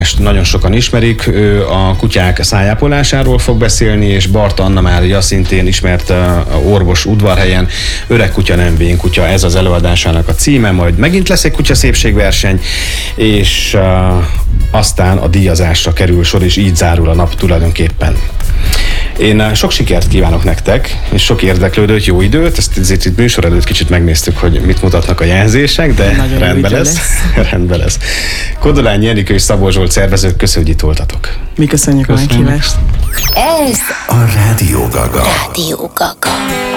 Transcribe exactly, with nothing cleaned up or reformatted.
Nagyon sokan ismerik, ő a kutyák szájápolásáról fog beszélni, és Barta Anna Mária szintén ismert orvos Udvarhelyen. Öreg kutya, nem vén kutya, ez az előadásának a címe, majd megint lesz egy kutya szépségverseny, és uh, aztán a díjazásra kerül sor, és így zárul a nap tulajdonképpen. Én sok sikert kívánok nektek, és sok érdeklődőt, jó időt. Ezt azért itt műsor előtt kicsit megnéztük, hogy mit mutatnak a jelzések, de nagyon rendben lesz. lesz. rendben lesz. Kodolányi Enikő és Szabó Zsolt szervezők, köszönjük, hogy itt voltatok. Mi köszönjük a meghívást. Ez a Rádió Gaga. Rádió Gaga.